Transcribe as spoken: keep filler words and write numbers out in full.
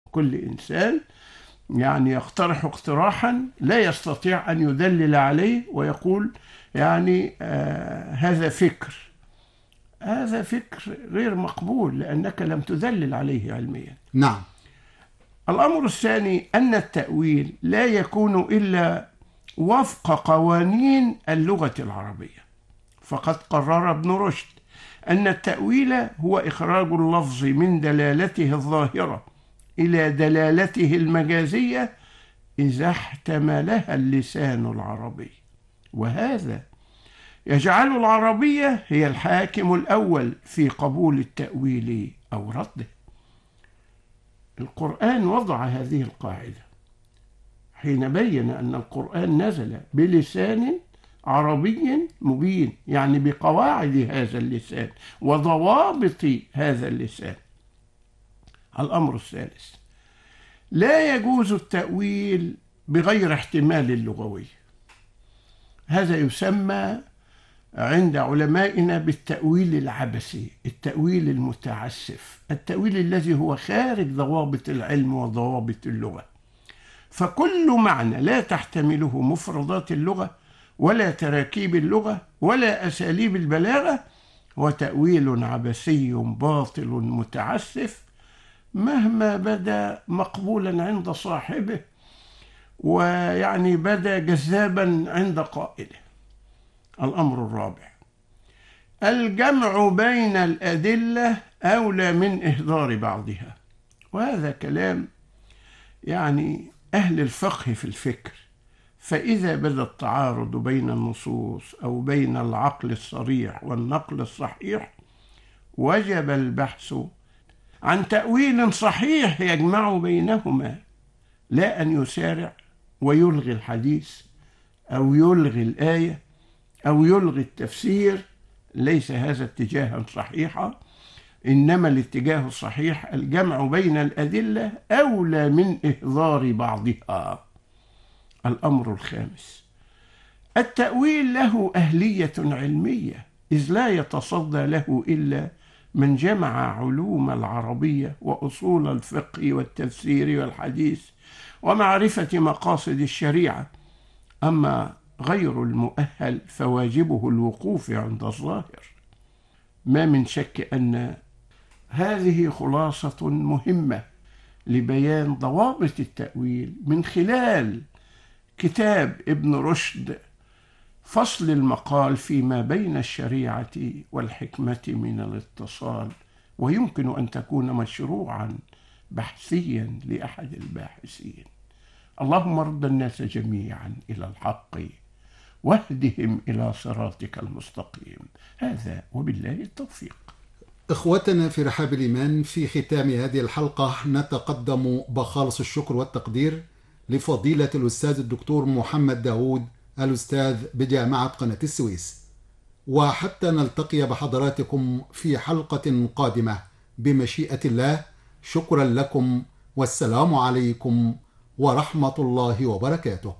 كل إنسان يعني يقترح اقتراحا لا يستطيع أن يدلل عليه ويقول يعني آه هذا فكر. هذا فكر غير مقبول لأنك لم تدلل عليه علميا. نعم. الأمر الثاني أن التأويل لا يكون إلا وفق قوانين اللغة العربية. فقد قرر ابن رشد أن التأويل هو إخراج اللفظ من دلالته الظاهرة إلى دلالته المجازية إذا احتملها اللسان العربي، وهذا يجعل العربية هي الحاكم الأول في قبول التأويل أو رده. القرآن وضع هذه القاعدة حين بين أن القرآن نزل بلسان عربي مبين، يعني بقواعد هذا اللسان وضوابط هذا اللسان. الأمر الثالث، لا يجوز التأويل بغير احتمال اللغوي. هذا يسمى عند علمائنا بالتأويل العبثي، التأويل المتعسف، التأويل الذي هو خارج ضوابط العلم وضوابط اللغة. فكل معنى لا تحتمله مفردات اللغة ولا تراكيب اللغة ولا أساليب البلاغة هو تأويل عبثي باطل متعسف، مهما بدا مقبولا عند صاحبه ويعني بدا جذابا عند قائله. الأمر الرابع، الجمع بين الأدلة أولى من إهدار بعضها. وهذا كلام يعني أهل الفقه في الفكر. فإذا بدا التعارض بين النصوص أو بين العقل الصريح والنقل الصحيح وجب البحث عن تأويل صحيح يجمع بينهما، لا أن يسارع ويلغي الحديث أو يلغي الآية أو يلغي التفسير. ليس هذا اتجاها صحيحا، إنما الاتجاه الصحيح الجمع بين الأدلة أولى من إهدار بعضها. الأمر الخامس، التأويل له أهلية علمية، إذ لا يتصدى له إلا من جمع علوم العربية وأصول الفقه والتفسير والحديث ومعرفة مقاصد الشريعة. أما غير المؤهل فواجبه الوقوف عند الظاهر. ما من شك أن هذه خلاصة مهمة لبيان ضوابط التأويل من خلال كتاب ابن رشد فصل المقال فيما بين الشريعة والحكمة من الاتصال، ويمكن أن تكون مشروعا بحثيا لأحد الباحثين. اللهم رد الناس جميعا إلى الحق واهدهم إلى صراطك المستقيم. هذا وبالله التوفيق. إخوتنا في رحاب الإيمان، في ختام هذه الحلقة نتقدم بخالص الشكر والتقدير لفضيلة الأستاذ الدكتور محمد داود، الأستاذ بجامعة قناة السويس. وحتى نلتقي بحضراتكم في حلقة قادمة بمشيئة الله، شكرا لكم والسلام عليكم ورحمة الله وبركاته.